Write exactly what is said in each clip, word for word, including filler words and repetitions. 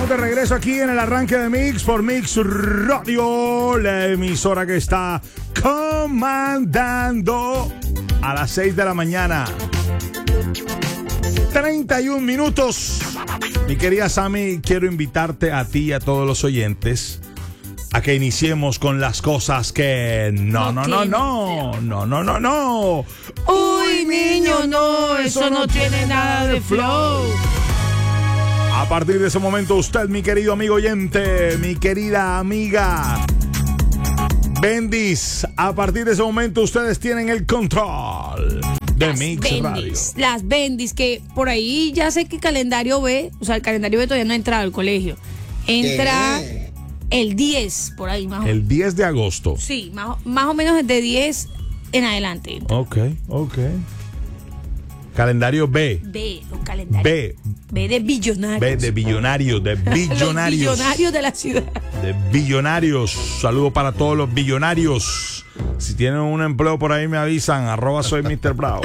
Estamos de regreso aquí en el arranque de Mix por Mix Radio, la emisora que está comandando a las seis de la mañana. treinta y un minutos. Mi querida Sammy, quiero invitarte a ti y a todos los oyentes a que iniciemos con las cosas que no, no, no, no, no, no, no, no. Uy, niño, no, eso no tiene nada de flow. A partir de ese momento, usted, mi querido amigo oyente, mi querida amiga Bendis, a partir de ese momento ustedes tienen el control de Las Mix Radio. Bendis, las Bendis, que por ahí ya sé que calendario B, o sea, el calendario B todavía no ha entrado al colegio. Entra ¿Qué? el diez, por ahí más o menos. El diez de agosto. Sí, más, más o menos de diez en adelante. Ok, ok. Calendario B. B, los calendarios. B. B de billonarios. B de billonarios, de Los billonarios. billonarios de la ciudad. De billonarios. Saludo para todos los billonarios. Si tienen un empleo por ahí me avisan. Arroba soy mister Bravo.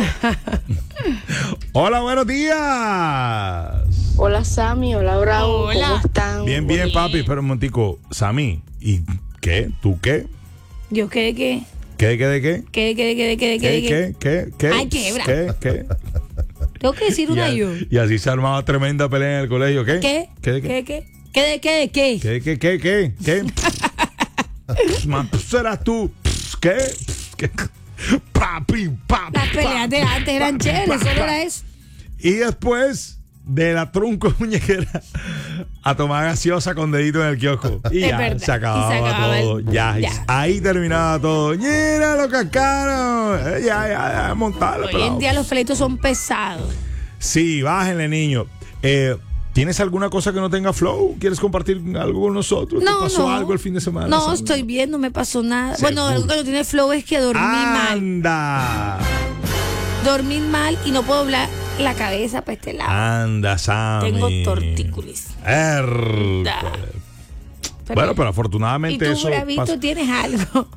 Hola, buenos días. Hola Sammy, hola Bravo, Hola. ¿cómo están? Bien, bien, Bien. papi. Espera un momentico. Sammy, ¿y qué? ¿Tú qué? Yo quedé que, ¿Qué, qué, de qué? quedé, quedé, quedé, quedé, ¿Qué, quedé, qué, qué, qué? Ay, qué bravo. ¿Qué, qué? Tengo que decir Y, una a- yo. y así se armaba tremenda pelea en el colegio. ¿Qué? ¿Qué? ¿Qué, de ¿Qué? ¿Qué? ¿Qué de qué? ¿De qué? ¿Qué, qué, qué, qué? ¿Qué? Man, pues, serás tú. ¿Qué? ¿Qué? Pa, pim, pa, Las pa, peleas de antes eran pa, chéveres, pa, solo pa. era eso. Y después de la trunco muñequera a tomar gaseosa con dedito en el kiosco. Y Es ya verdad. se acababa, Y se acababa todo. el- Ya, ya. ahí terminaba todo. Mira lo cascaron. Eh, Ya, ya, ya, montarlo. Hoy en día los pleitos son pesados. Sí, bájenle, niño. Eh, ¿Tienes alguna cosa que no tenga flow? ¿Quieres compartir algo con nosotros? No, ¿Te pasó no. algo el fin de semana? No, Sammy? estoy bien, no me pasó nada. Seguro. Bueno, algo que no tiene flow es que dormí mal. Anda. Dormí mal y no puedo doblar la cabeza para este lado. Anda, Sammy. Tengo tortícolis. Hércules. Da. Pero- Bueno, pero ¿Y afortunadamente tú, eso Bravito, pasa. tienes algo?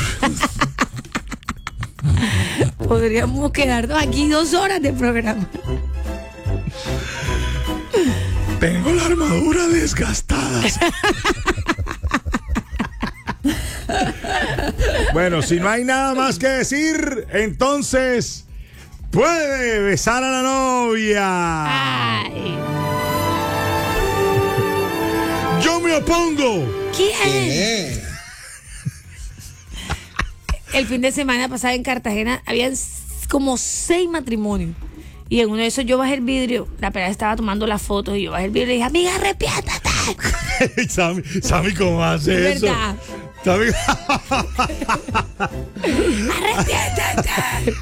Podríamos quedarnos aquí dos horas de programa. Tengo la armadura desgastada. Bueno, si no hay nada más que decir, entonces puede besar a la novia. Ay. Yo me opongo. ¿Quién? ¿Qué? El fin de semana pasado en Cartagena habían s- como seis matrimonios. Y en uno de esos yo bajé el vidrio. La pelada estaba tomando las fotos y yo bajé el vidrio y le dije, amiga, arrepiéntate. Sammy, Sammy, ¿cómo hace Es eso? verdad. Sammy, Arrepiéntate.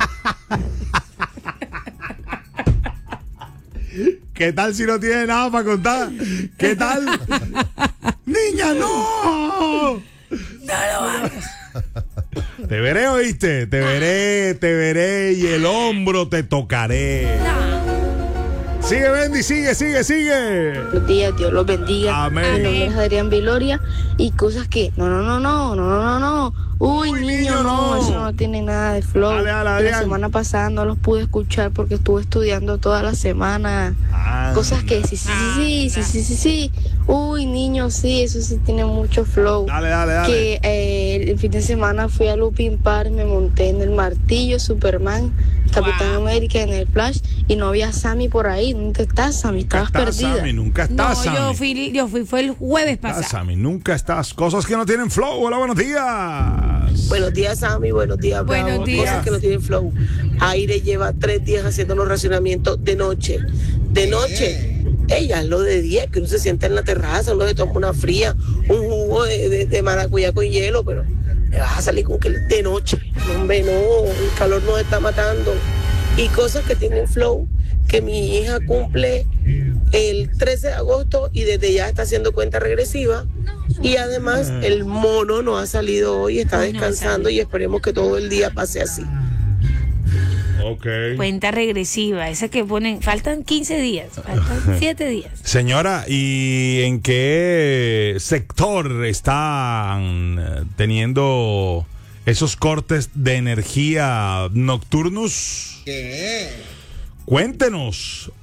¿qué tal si no tiene nada para contar? ¿Qué tal? Niña, no. No lo hagas. Te veré, oíste, te veré, te veré y el hombro te tocaré. No. Sigue, Bendy, sigue, sigue, sigue. Buenos días, Dios los bendiga. Amén. Mi nombre es Adrián Viloria y cosas que no, no, no, no, no, no, no, no. Uy, Uy, niño, niño, no, no. eso no tiene nada de flow. Dale, dale, La Adrián. semana pasada no los pude escuchar porque estuve estudiando toda la semana. Anda. Cosas que sí, sí, sí, sí, sí, sí, sí. Uy, niño, sí, eso sí tiene mucho flow. Dale, dale, dale. Que eh, el fin de semana fui a Lupin Park, me monté en el martillo, Superman, Capitán Wow. América en el Flash y no había Sammy por ahí. ¿Dónde estás, Sammy? Nunca Estabas estás, perdida. Sammy, nunca No, estás, Sammy. yo fui, yo fui, fue el jueves Estás, pasado. Sammy, nunca estás. Cosas que no tienen flow. Hola, buenos días. Buenos días, Sammy. Buenos días, Bravo. Buenos días. Cosas que no tienen flow. Aire lleva tres días haciendo los racionamientos de noche. De noche. Ella es lo de diez, que uno se sienta en la terraza, uno se toma una fría, un jugo de, de, de maracuyá con hielo, pero me vas a salir con que de noche. No, hombre, no, el calor nos está matando. Y cosas que tienen flow, que mi hija cumple el trece de agosto y desde ya está haciendo cuenta regresiva. Y además el mono no ha salido hoy, está No, no ha descansando salido. y esperemos que todo el día pase así. Ok. Cuenta regresiva, esa que ponen, faltan quince días, faltan siete días. Señora, ¿y en qué sector están eh, teniendo esos cortes de energía nocturnos? ¿Qué? Cuéntenos.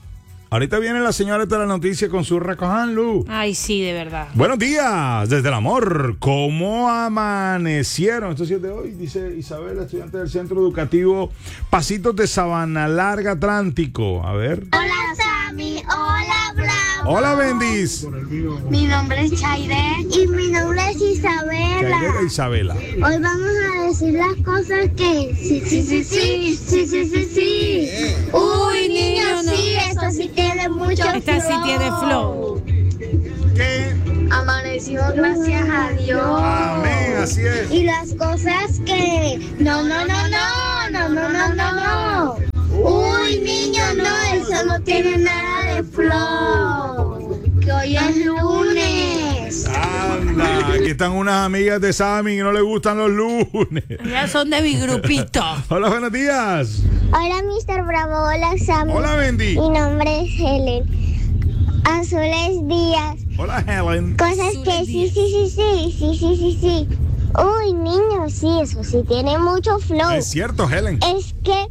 Ahorita viene la señora de la noticia con su recojan luz. Ay, sí, de verdad. Buenos días, desde el amor. ¿Cómo amanecieron? Esto es de hoy, dice Isabela, estudiante del Centro Educativo Pasitos de Sabana Larga Atlántico. A ver. Hola, Sammy. Hola, Bravo. Hola, Bendis. Mi nombre es Chaide. Y mi nombre es Isabela. Chaide e Isabela. Hoy vamos a decir las cosas que sí, sí, sí, sí, sí, sí, sí, sí. Uy, niño, no. sí, esto sí tiene mucho flow. Esta sí tiene flow. ¿Qué? Amaneció, gracias a Dios. Amén, así es. Y las cosas que no, no, no, no, no, no, no, no, no. Uy, niño, no, eso no tiene nada de flow. Que hoy es lunes. Anda, aquí están unas amigas de Sammy que no le gustan los lunes. Ya son de mi grupito. Hola, buenos días. Hola, mister Bravo. Hola, Sammy. Hola, Bendy. Mi nombre es Helen. Azules Díaz. Hola, Helen. Cosas que sí, sí, sí, sí, sí, sí, sí, sí. Uy, niño, sí, eso sí tiene mucho flow. Es cierto, Helen. Es que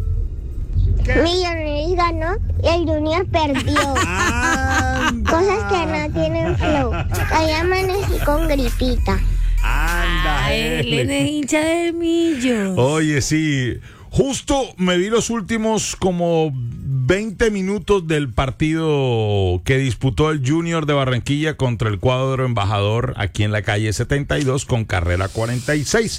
Millonarios ganó y el Junior perdió. Anda. Cosas que no tienen flow. Hoy amanecí con gripita. Anda, Ay, Helen es hincha de millos. Oye, sí. Justo me vi los últimos como veinte minutos del partido que disputó el Junior de Barranquilla contra el cuadro embajador aquí en la calle setenta y dos con carrera cuarenta y seis.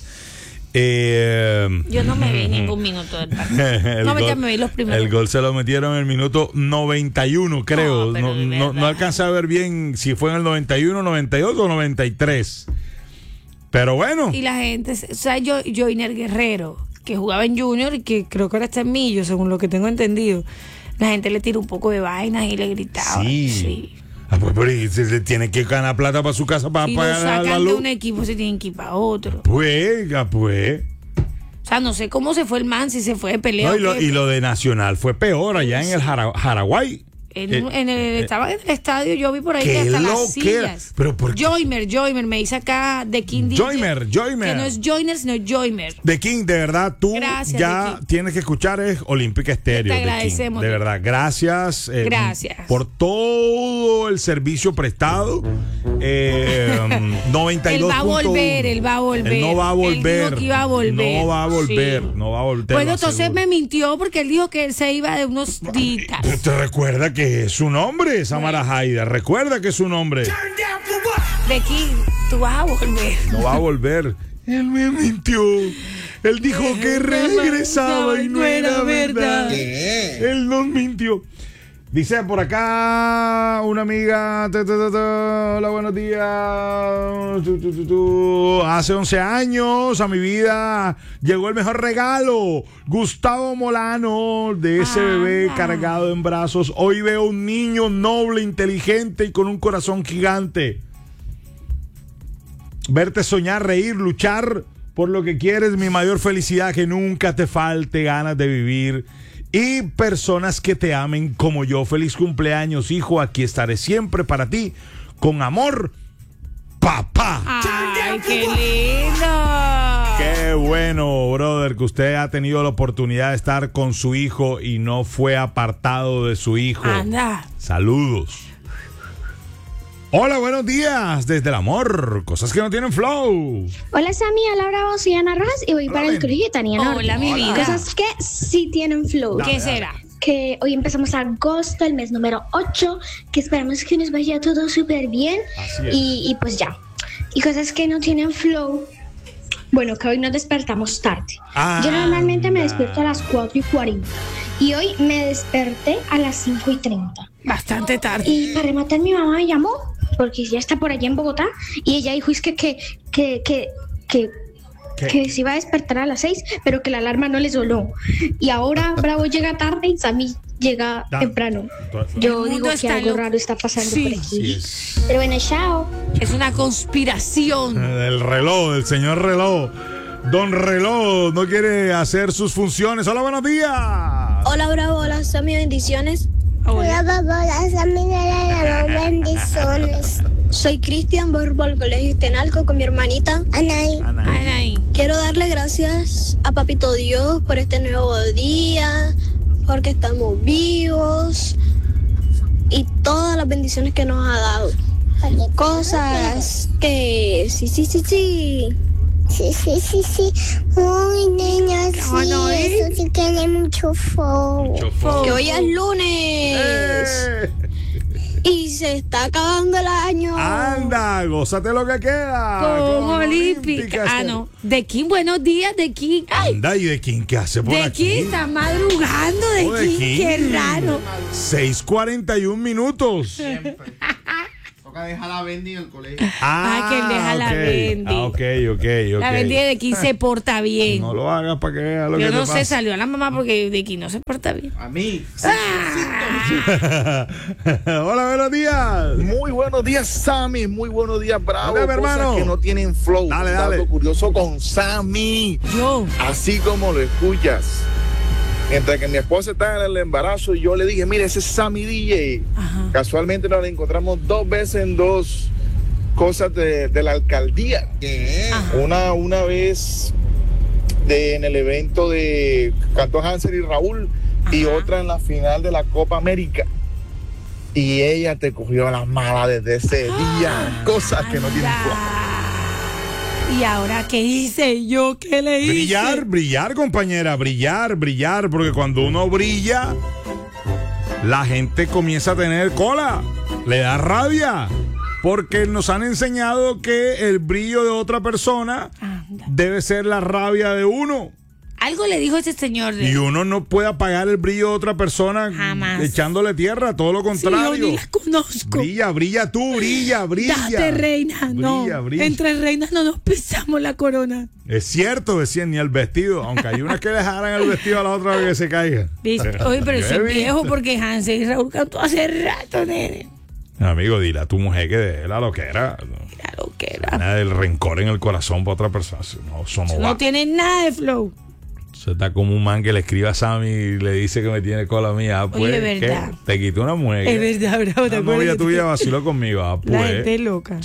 Eh, Yo no me vi ningún minuto del partido. No, me, me vi los primeros. El gol se lo metieron en el minuto noventa y uno, creo. No, no, no, no alcancé a ver bien si fue en el noventa y uno, noventa y dos o noventa y tres. Pero bueno. Y la gente, o sea, yo, Joiner Guerrero, que jugaba en Junior y que creo que ahora está en Millo, según lo que tengo entendido. La gente le tira un poco de vainas y le gritaba. Sí. sí. Ah, pues, pero se, se tiene que ganar plata para su casa para si lo pagar la sacan luz. de un equipo, se tienen que ir para otro. Pues, ya pues. O sea, no sé cómo se fue el man, si se fue de pelea. No, o y, lo, qué. y lo de Nacional fue peor allá en el Jara, Jaraguay. En, Eh, en el, eh, estaba en el estadio, yo vi por ahí qué que hasta loquera. las sillas. Pero ¿por qué? Joymer, Joymer, me dice acá de King D J. Joymer, Joymer. Que no es Joyner, sino Joymer. The King, de verdad, tú Gracias, ya The King. tienes que escuchar es Olímpica Estéreo. Te The King. agradecemos, De The verdad, gracias. eh, Gracias. Por todo el servicio prestado. Eh, noventa y Él dos va a punto uno. volver, él va a volver. Él no va a Él volver. dijo que iba a volver. No va a volver, Sí. no va a volver. te Bueno, lo entonces aseguro. me mintió porque él dijo que él se iba de unos días. Pero te recuerda que es su nombre, Samara Jaida. Recuerda que es su nombre. De King, tú vas a volver. No va a volver. Él me mintió. Él dijo que regresaba y no era verdad. Él nos mintió. Dice por acá una amiga. Ta, ta, ta, ta, hola, buenos días. Tu, tu, tu, tu. Hace once años a mi vida llegó el mejor regalo. Gustavo Molano, de ese bebé Ah. cargado en brazos. Hoy veo un niño noble, inteligente y con un corazón gigante. Verte soñar, reír, luchar por lo que quieres, mi mayor felicidad, que nunca te falte ganas de vivir y personas que te amen como yo. Feliz cumpleaños, hijo, aquí estaré siempre para ti, con amor, papá. Ay, qué lindo. Qué bueno, brother, que usted ha tenido la oportunidad de estar con su hijo y no fue apartado de su hijo. Anda. Saludos. Hola, buenos días, desde el amor, cosas que no tienen flow. Hola Sammy, hola Bravo, soy Ana Rojas y voy Hola, para el Ben. colegio de Tania Norte. Hola, mi vida. Cosas que sí tienen flow. Dale, ¿Qué dale. será? Que hoy empezamos agosto, el mes número ocho, que esperamos que nos vaya todo súper bien. Así es. Y, y pues ya. Y cosas que no tienen flow. Bueno, que hoy nos despertamos tarde. Ah, Yo normalmente me anda. despierto a las cuatro y cuarenta. Y hoy me desperté a las cinco y treinta. Bastante tarde. Y para rematar, mi mamá me llamó, porque ya está por allá en Bogotá, y ella dijo es que, que, que, que, que, ¿Qué? que se iba a despertar a las seis, pero que la alarma no le sonó. Y ahora Bravo llega tarde y Sammy llega Da- temprano. El Yo mundo digo que está algo loco. raro está pasando Sí. por aquí. Sí, es. Pero bueno, chao. Es una conspiración. El reloj, el señor reloj. Don Reloj no quiere hacer sus funciones. Hola, buenos días. Hola, Bravo. Hola, Sammy. Bendiciones. Hola. Bravo. Hola, Sammy. Bendiciones. Soy Cristian, voy rumbo al colegio Tenalco con mi hermanita Anaí. Ana. Anaí. Quiero darle gracias a Papito Dios por este nuevo día, porque estamos vivos, todas las bendiciones que nos ha dado. Cosas que sí, sí, sí, sí. Sí, sí, sí, sí. Uy, niña, sí, No, no, ¿eh? eso sí tiene mucho flow. Mucho flow. Que hoy es lunes. ¡Eh! Y se está acabando el año. Anda, gózate lo que queda. Con Olímpica. Ah, no. De King, buenos días, de King. Ay, Anda, ¿y de quién qué hace por de aquí? King, está madrugando de Oh, de King. King. Qué raro. seis cuarenta y un minutos. Toca dejar la Bendy en el colegio. Ah, Ah, que deja la ok. Bendy. Ah, ok, ok, ok. La vendida de King se porta bien. No lo hagas para que vea lo Yo que no te sé, pasa. salió a la mamá porque de King no se porta bien. A mí. Hola, buenos días. Muy buenos días, Sammy. Muy buenos días, Bravo. Dale, mi hermano. Cosas que no tienen flow. Dale, Un dale. dato curioso con Sammy. Yo. Así como lo escuchas. Mientras que mi esposa estaba en el embarazo, yo le dije, mire, ese es Sammy D J. Ajá. Casualmente nos la encontramos dos veces en dos cosas de, de la alcaldía. Ajá. Una, una vez de, en el evento de Cantó Hansel y Raúl y Ajá. otra en la final de la Copa América. Y ella te cogió la mala desde ese día. Cosas que no tienen flow. ¿Y ahora qué hice yo? ¿Qué le hice? Brillar, brillar, compañera, brillar, brillar, porque cuando uno brilla, la gente comienza a tener cola, le da rabia, porque nos han enseñado que el brillo de otra persona Anda. debe ser la rabia de uno. Algo le dijo ese señor. de- Y uno no puede apagar el brillo de otra persona Jamás. echándole tierra, todo lo Sí, yo contrario. ni la conozco. Brilla, brilla tú, brilla, brilla. Date, reina. No. Brilla, brilla. Entre reinas no nos pisamos la corona. Es cierto, decían, ni el vestido, aunque hay unas que dejaran el vestido a la otra vez que se caiga. ¿Viste? Oye, pero Yo ese he es visto. viejo porque Hansel y Raúl cantó hace rato, nene. Amigo, dile a tu mujer que de la loquera. Mira lo que era. Nada del rencor en el corazón para otra persona. No, eso no va. No tiene nada de flow. Eso está como un man que le escribe a Sammy y le dice que me tiene cola mía. Ah, pues, Oye, ¿qué? verdad. Te quitó una mujer. Es verdad, bravo. ¿te La acuerdas novia que tuya te- vaciló conmigo. Ah, La pues. gente es loca.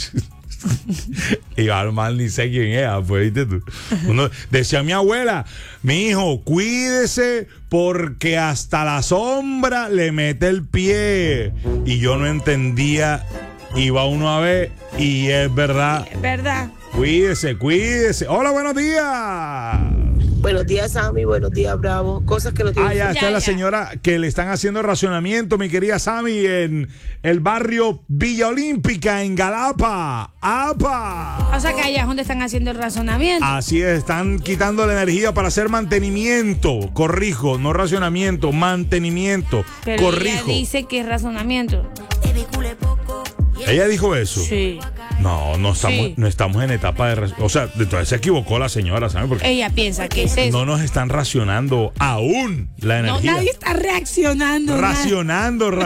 Y al mal ni sé quién es, ah, pues, ¿viste tú? Uno, decía mi abuela, mi hijo, cuídese porque hasta la sombra le mete el pie. Y yo no entendía, iba uno a ver y es verdad. Es verdad. Cuídese, cuídese. Hola, buenos días. Buenos días, Sammy. Buenos días, Bravo. Cosas que no tienen Ah, ya Ya, está la ya. señora que le están haciendo racionamiento, mi querida Sammy, en el barrio Villa Olímpica, en Galapa. ¡Apa! O sea que allá es donde están haciendo el razonamiento. Así es, están quitando la energía para hacer mantenimiento. Corrijo, no racionamiento, mantenimiento. Pero Corrijo. ella dice que es razonamiento. Ella dijo eso. Sí. No, no estamos, Sí. no estamos en etapa de... ra- O sea, entonces se equivocó la señora, ¿sabes? Porque Ella piensa que es eso. no nos están racionando aún la No, energía. nadie está reaccionando. nada. Racionando,